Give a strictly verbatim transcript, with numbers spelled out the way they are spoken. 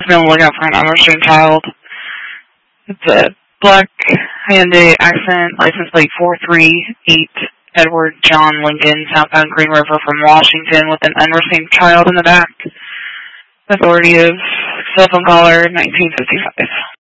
be on the lookout for an unrestrained child. It's a black Hyundai Accent, license plate four three eight Edward John Lincoln, southbound Green River from Washington, with an unrestrained child in the back. Authority of cell phone caller nineteen fifty-five.